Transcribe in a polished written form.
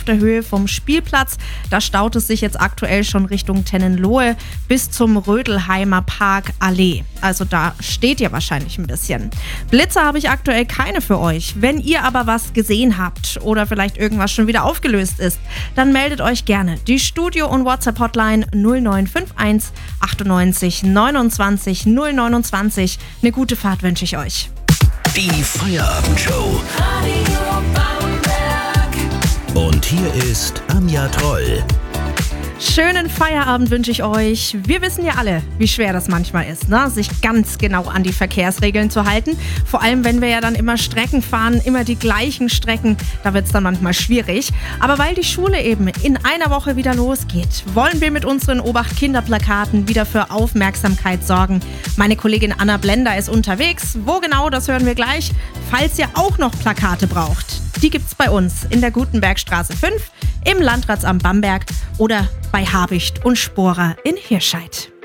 auf der Höhe vom Spielplatz. Da staut es sich jetzt aktuell schon Richtung Tennenlohe bis zum Rödelheimer Park Allee. Also da steht ihr wahrscheinlich ein bisschen. Blitzer habe ich aktuell keine für euch. Wenn ihr aber was gesehen habt oder vielleicht irgendwas schon wieder aufgelöst ist, dann meldet euch gerne. Die Studio- und WhatsApp-Hotline 0951 98 29 029. Eine gute Fahrt wünsche ich euch. Die Feierabendshow. Und hier ist Anja Troll. Schönen Feierabend wünsche ich euch. Wir wissen ja alle, wie schwer das manchmal ist, ne? Sich ganz genau an die Verkehrsregeln zu halten. Vor allem, wenn wir ja dann immer Strecken fahren, immer die gleichen Strecken, da wird es dann manchmal schwierig. Aber weil die Schule eben in einer Woche wieder losgeht, wollen wir mit unseren Obacht-Kinderplakaten wieder für Aufmerksamkeit sorgen. Meine Kollegin Anna Blender ist unterwegs. Wo genau, das hören wir gleich. Falls ihr auch noch Plakate braucht, die gibt's bei uns in der Gutenbergstraße 5, im Landratsamt Bamberg oder bei Habicht und Sporer in Hirscheid.